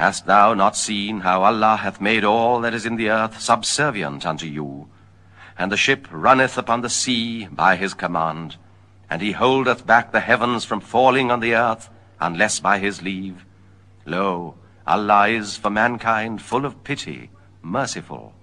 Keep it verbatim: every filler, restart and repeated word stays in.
Hast thou not seen how Allah hath made all that is in the earth subservient unto you? And the ship runneth upon the sea by his command, and he holdeth back the heavens from falling on the earth, unless by his leave. Lo, Allah is for mankind full of pity, merciful.